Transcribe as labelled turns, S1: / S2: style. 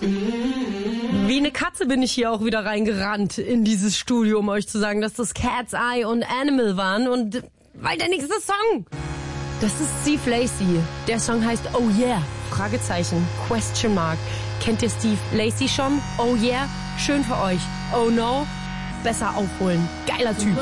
S1: Wie eine Katze bin ich hier auch wieder reingerannt in dieses Studio, um euch zu sagen, dass das Cat's Eye und Animal waren. Und weil der nächste Song, das ist Steve Lacy. Der Song heißt Oh Yeah, Fragezeichen, Question Mark. Kennt ihr Steve Lacy schon? Oh Yeah, schön für euch. Oh No, besser aufholen. Geiler Typ.